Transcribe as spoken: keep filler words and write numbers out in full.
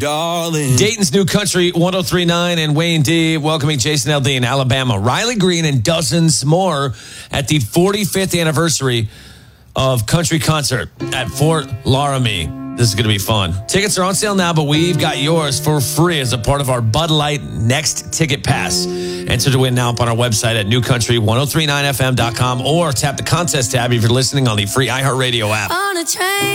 darling. Dayton's New Country one oh three point nine and Wayne D welcoming Jason Aldean, Alabama, Riley Green, and dozens more at the forty-fifth anniversary of Country Concert at Fort Laramie. This is going to be fun. Tickets are on sale now, but we've got yours for free as a part of our Bud Light Next Ticket Pass. Enter to win now up on our website at new country ten thirty-nine f m dot com or tap the contest tab if you're listening on the free iHeartRadio app. On a train.